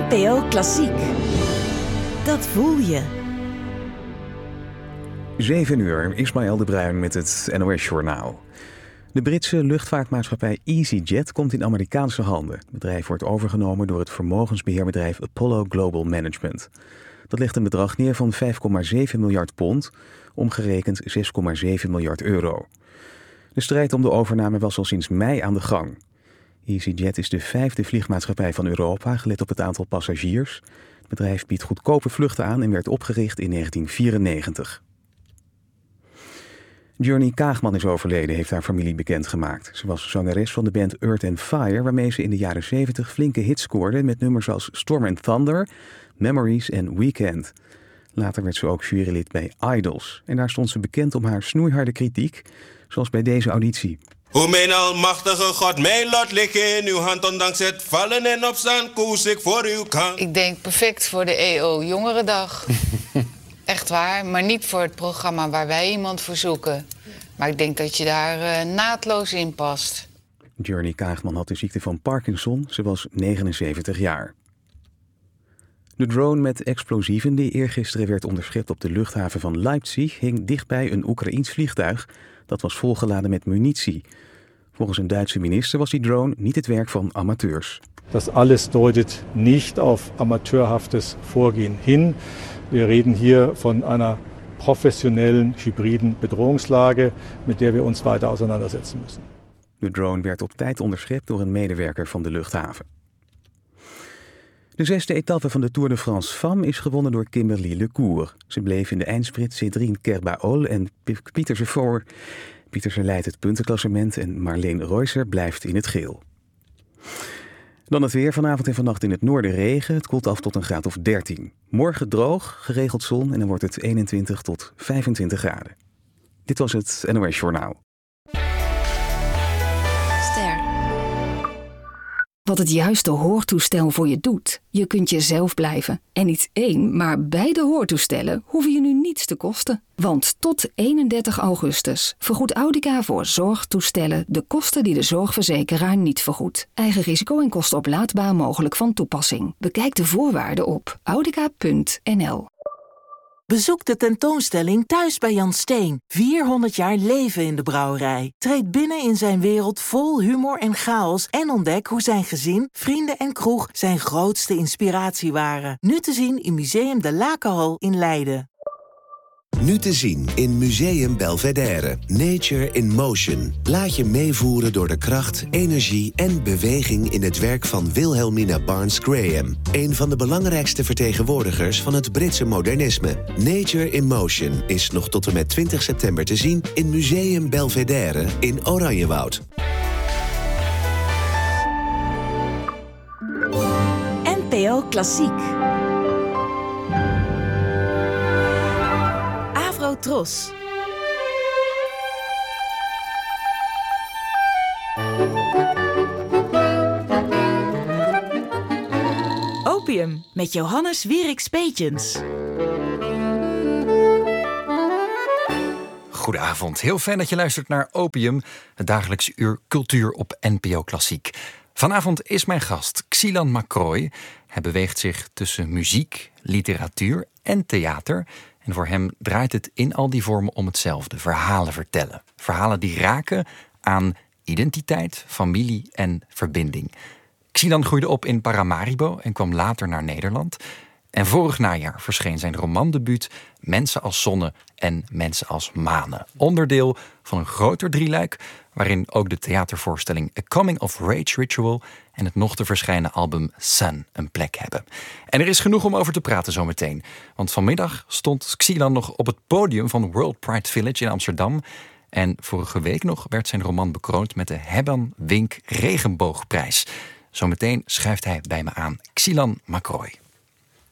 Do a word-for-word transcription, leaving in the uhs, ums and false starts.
N P O Klassiek. Dat voel je. zeven uur, Ismaël de Bruin met het N O S-journaal. De Britse luchtvaartmaatschappij EasyJet komt in Amerikaanse handen. Het bedrijf wordt overgenomen door het vermogensbeheerbedrijf Apollo Global Management. Dat legt een bedrag neer van vijf komma zeven miljard pond, omgerekend zes komma zeven miljard euro. De strijd om de overname was al sinds mei aan de gang. EasyJet is de vijfde vliegmaatschappij van Europa, gelet op het aantal passagiers. Het bedrijf biedt goedkope vluchten aan en werd opgericht in negentien vierennegentig. Journey Kaagman is overleden, heeft haar familie bekendgemaakt. Ze was zangeres van de band Earth and Fire, waarmee ze in de jaren zeventig flinke hits scoorde met nummers als Storm and Thunder, Memories en Weekend. Later werd ze ook jurylid bij Idols. En daar stond ze bekend om haar snoeiharde kritiek, zoals bij deze auditie. Hoe mijn almachtige God, mijn lot ligt in uw hand, ondanks het vallen en opstaan, koers ik voor uw kant. Ik denk perfect voor de E O Jongerendag. Echt waar, maar niet voor het programma waar wij iemand voor zoeken. Maar ik denk dat je daar uh, naadloos in past. Journey Kaagman had de ziekte van Parkinson. Ze was negenenzeventig jaar. De drone met explosieven die eergisteren werd onderschept op de luchthaven van Leipzig hing dichtbij een Oekraïens vliegtuig dat was volgeladen met munitie. Volgens een Duitse minister was die drone niet het werk van amateurs. Das alles deutet nicht auf amateurhaftes Vorgehen hin. Wir reden hier von einer professionellen hybriden Bedrohungslage, mit der wir uns weiter auseinandersetzen müssen. De drone werd op tijd onderschept door een medewerker van de luchthaven. De zesde etappe van de Tour de France Femmes is gewonnen door Kimberly Lecour. Ze bleef in de eindsprint Cédrine Kerbaol en Pieterse voor. Pieterse leidt het puntenklassement en Marleen Reusser blijft in het geel. Dan het weer. Vanavond en vannacht in het noorden regen. Het koelt af tot een graad of dertien. Morgen droog, geregeld zon en dan wordt het eenentwintig tot vijfentwintig graden. Dit was het N O S-journaal. Ster. Wat het juiste hoortoestel voor je doet. Je kunt jezelf blijven. En niet één, maar beide hoortoestellen hoeven je nu niets te kosten. Want tot eenendertig augustus vergoedt Audica voor zorgtoestellen de kosten die de zorgverzekeraar niet vergoedt. Eigen risico en kosten oplaadbaar mogelijk van toepassing. Bekijk de voorwaarden op audica punt n l. Bezoek de tentoonstelling Thuis bij Jan Steen. vierhonderd jaar leven in de brouwerij. Treed binnen in zijn wereld vol humor en chaos en ontdek hoe zijn gezin, vrienden en kroeg zijn grootste inspiratie waren. Nu te zien in Museum de Lakenhal in Leiden. Nu te zien in Museum Belvedere. Nature in Motion. Laat je meevoeren door de kracht, energie en beweging in het werk van Wilhelmina Barnes Graham. Een van de belangrijkste vertegenwoordigers van het Britse modernisme. Nature in Motion is nog tot en met twintig september te zien in Museum Belvedere in Oranjewoud. N P O Klassiek. Tros. Opium met Johannes Wierik-Speetjens. Goedenavond, heel fijn dat je luistert naar Opium, het dagelijkse uur cultuur op N P O Klassiek. Vanavond is mijn gast Xilan Macroy. Hij beweegt zich tussen muziek, literatuur en theater. En voor hem draait het in al die vormen om hetzelfde: verhalen vertellen. Verhalen die raken aan identiteit, familie en verbinding. Xilan groeide op in Paramaribo en kwam later naar Nederland. En vorig najaar verscheen zijn romandebuut Mensen als Zonne en Mensen als Manen. Onderdeel van een groter drieluik waarin ook de theatervoorstelling A Coming of Rage Ritual en het nog te verschijnen album Sun een plek hebben. En er is genoeg om over te praten zometeen. Want vanmiddag stond Xilan nog op het podium van World Pride Village in Amsterdam. En vorige week nog werd zijn roman bekroond met de Herman Wink Regenboogprijs. Zometeen schuift hij bij me aan. Xilan Macroy.